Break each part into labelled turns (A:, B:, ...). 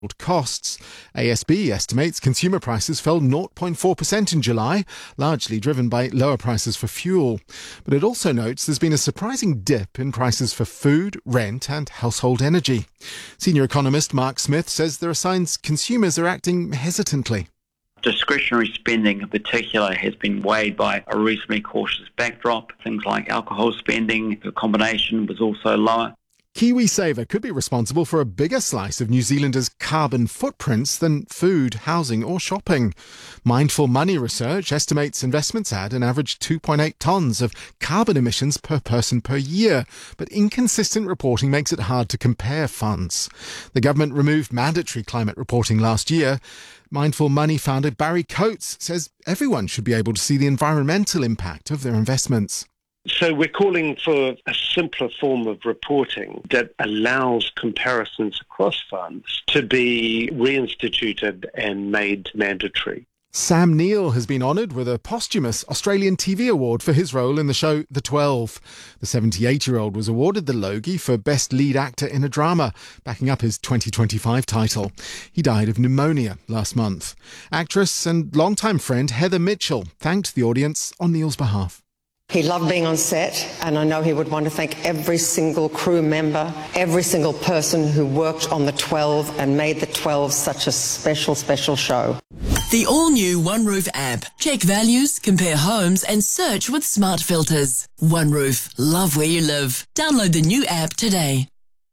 A: costs. ASB estimates consumer prices fell 0.4% in July, largely driven by lower prices for fuel. But it also notes there's been a surprising dip in prices for food, rent and household energy. Senior economist Mark Smith says there are signs consumers are acting hesitantly.
B: Discretionary spending in particular has been weighed by a reasonably cautious backdrop. Things like alcohol spending, the combination was also lower.
A: KiwiSaver could be responsible for a bigger slice of New Zealanders' carbon footprints than food, housing or shopping. Mindful Money research estimates investments add an average 2.8 tonnes of carbon emissions per person per year, but inconsistent reporting makes it hard to compare funds. The government removed mandatory climate reporting last year. Mindful Money founder Barry Coates says everyone should be able to see the environmental impact of their investments.
C: So we're calling for a simpler form of reporting that allows comparisons across funds to be reinstituted and made mandatory.
A: Sam Neill has been honoured with a posthumous Australian TV award for his role in the show The 12. The 78-year-old was awarded the Logie for Best Lead Actor in a Drama, backing up his 2025 title. He died of pneumonia last month. Actress and longtime friend Heather Mitchell thanked the audience on Neill's behalf.
D: He loved being on set, and I know he would want to thank every single crew member, every single person who worked on The 12 and made The 12 such a special, special show.
E: The all-new OneRoof app. Check values, compare homes and search with smart filters. OneRoof. Love where you live. Download the new app today.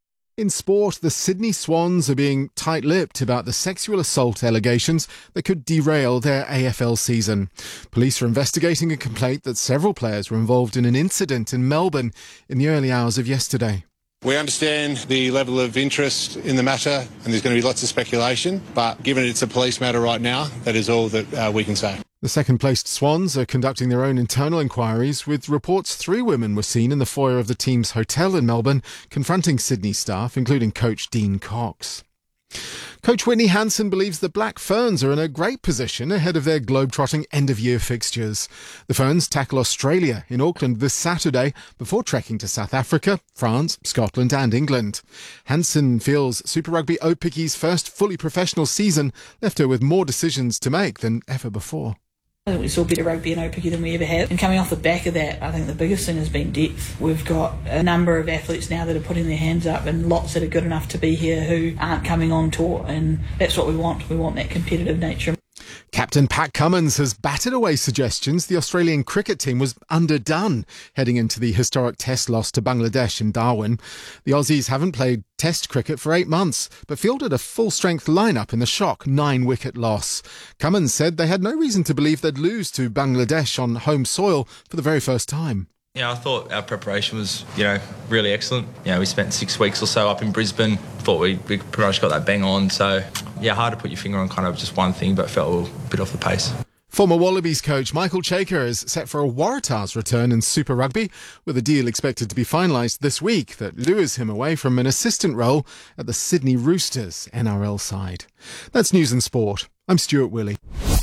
A: In sport, the Sydney Swans are being tight-lipped about the sexual assault allegations that could derail their AFL season. Police are investigating a complaint that several players were involved in an incident in Melbourne in the early hours of yesterday.
F: We understand the level of interest in the matter and there's going to be lots of speculation, but given it's a police matter right now, that is all that we can say.
A: The second-placed Swans are conducting their own internal inquiries, with reports 3 women were seen in the foyer of the team's hotel in Melbourne, confronting Sydney staff, including coach Dean Cox. Coach Whitney Hansen believes the Black Ferns are in a great position ahead of their globe-trotting end-of-year fixtures. The Ferns tackle Australia in Auckland this Saturday before trekking to South Africa, France, Scotland and England. Hansen feels Super Rugby Aupike's first fully professional season left her with more decisions to make than ever before.
G: I think we saw better rugby in Aupiki than we ever have. And coming off the back of that, I think the biggest thing has been depth. We've got a number of athletes now that are putting their hands up and lots that are good enough to be here who aren't coming on tour. And that's what we want. We want that competitive nature.
A: Captain Pat Cummins has batted away suggestions the Australian cricket team was underdone heading into the historic Test loss to Bangladesh in Darwin. The Aussies haven't played Test cricket for 8 months, but fielded a full-strength lineup in the shock 9-wicket loss. Cummins said they had no reason to believe they'd lose to Bangladesh on home soil for the very first time.
H: Yeah, I thought our preparation was, really excellent. We spent 6 weeks or so up in Brisbane. Thought we pretty much got that bang on. So, hard to put your finger on kind of just one thing, but felt a bit off the pace.
A: Former Wallabies coach Michael Chaker is set for a Waratahs return in Super Rugby, with a deal expected to be finalised this week that lures him away from an assistant role at the Sydney Roosters NRL side. That's News and Sport. I'm Stuart Willey.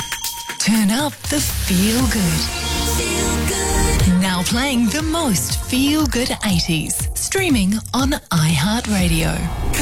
E: Turn up the feel good. Now playing the most feel-good 80s. Streaming on iHeartRadio.